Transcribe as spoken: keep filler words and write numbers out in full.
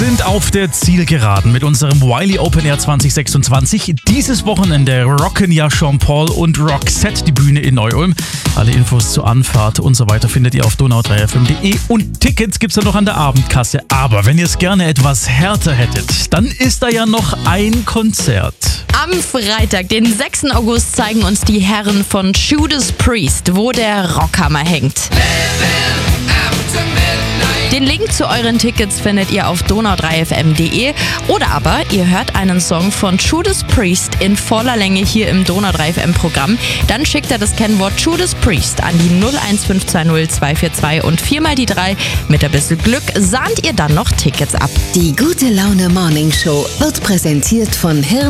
sind auf der Zielgeraden mit unserem Wiley Open Air zwanzig sechsundzwanzig. Dieses Wochenende rocken ja Jean-Paul und Roxette die Bühne in Neu-Ulm. Alle Infos zur Anfahrt und so weiter findet ihr auf donau drei f m punkt de und Tickets gibt's dann noch an der Abendkasse. Aber wenn ihr es gerne etwas härter hättet, dann ist da ja noch ein Konzert. Am Freitag, den sechsten August, zeigen uns die Herren von Judas Priest, wo der Rockhammer hängt. Den Link zu euren Tickets findet ihr auf donau drei f m punkt de oder aber ihr hört einen Song von Judas Priest in voller Länge hier im Donau drei F M Programm. Dann schickt ihr das Kennwort Judas Priest an die null eins fünf zwei null zwei vier zwei und viermal die drei. Mit ein bisschen Glück sahnt ihr dann noch Tickets ab. Die Gute Laune Morning Show wird präsentiert von Hirn